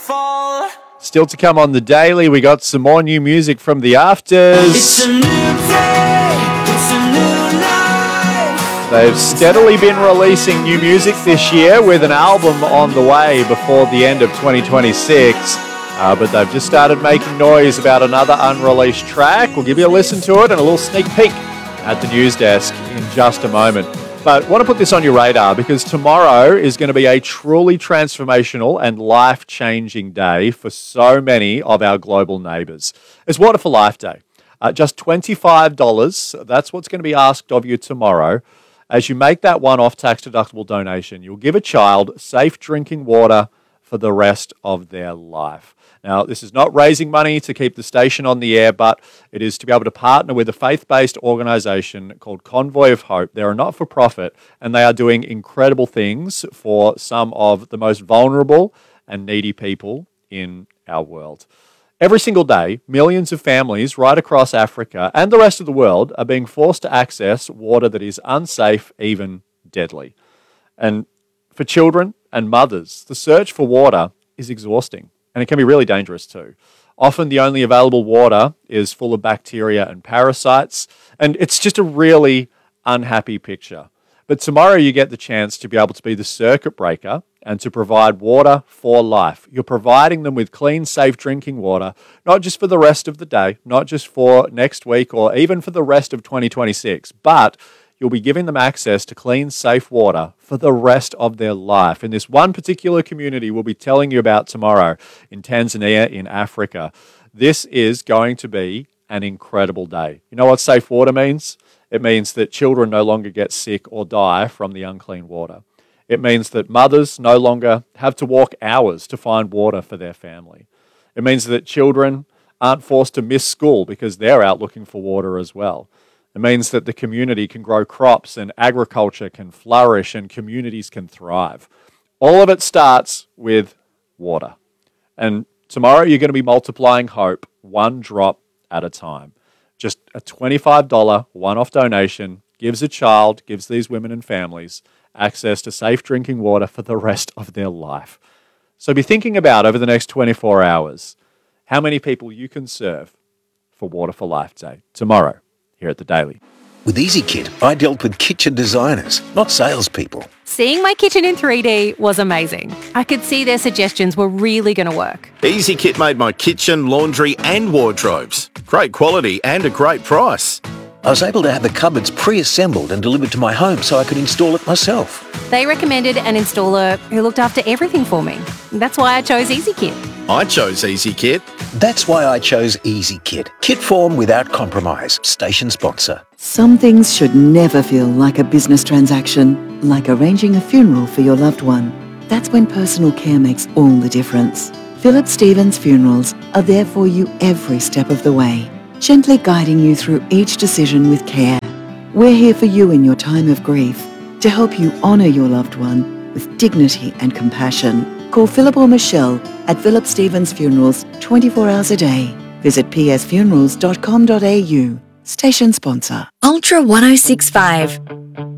fall. Still to come on the Daily, we got some more new music from the Afters. It's a new day, it's a new life. They've steadily been releasing new music this year with an album on the way before the end of 2026. But they've just started making noise about another unreleased track. We'll give you a listen to it and a little sneak peek at the news desk in just a moment. But I want to put this on your radar because tomorrow is going to be a truly transformational and life-changing day for so many of our global neighbours. It's Water for Life Day. Just $25, that's what's going to be asked of you tomorrow. As you make that one-off tax-deductible donation, you'll give a child safe drinking water for the rest of their life. Now, this is not raising money to keep the station on the air, but it is to be able to partner with a faith-based organisation called Convoy of Hope. They're a not-for-profit, and they are doing incredible things for some of the most vulnerable and needy people in our world. Every single day, millions of families right across Africa and the rest of the world are being forced to access water that is unsafe, even deadly. And for children and mothers, the search for water is exhausting. And it can be really dangerous too. Often the only available water is full of bacteria and parasites, and it's just a really unhappy picture. But tomorrow you get the chance to be able to be the circuit breaker and to provide water for life. You're providing them with clean, safe drinking water, not just for the rest of the day, not just for next week or even for the rest of 2026, but you'll be giving them access to clean, safe water for the rest of their life. In this one particular community we'll be telling you about tomorrow in Tanzania, in Africa, this is going to be an incredible day. You know what safe water means? It means that children no longer get sick or die from the unclean water. It means that mothers no longer have to walk hours to find water for their family. It means that children aren't forced to miss school because they're out looking for water as well. It means that the community can grow crops and agriculture can flourish and communities can thrive. All of it starts with water. And tomorrow you're going to be multiplying hope one drop at a time. Just a $25 one-off donation gives a child, gives these women and families access to safe drinking water for the rest of their life. So be thinking about over the next 24 hours how many people you can serve for Water for Life Day tomorrow here at the Daily. With EasyKit, I dealt with kitchen designers, not salespeople. Seeing my kitchen in 3D was amazing. I could see their suggestions were really going to work. EasyKit made my kitchen, laundry and wardrobes. Great quality and a great price. I was able to have the cupboards pre-assembled and delivered to my home so I could install it myself. They recommended an installer who looked after everything for me. That's why I chose EasyKit. I chose EasyKit. That's why I chose EasyKit. Kit form without compromise. Station sponsor. Some things should never feel like a business transaction, like arranging a funeral for your loved one. That's when personal care makes all the difference. Philip Stevens Funerals are there for you every step of the way, gently guiding you through each decision with care. We're here for you in your time of grief to help you honour your loved one with dignity and compassion. Call Philip or Michelle at Philip Stevens Funerals 24 hours a day. Visit psfunerals.com.au. Station sponsor. Ultra 1065.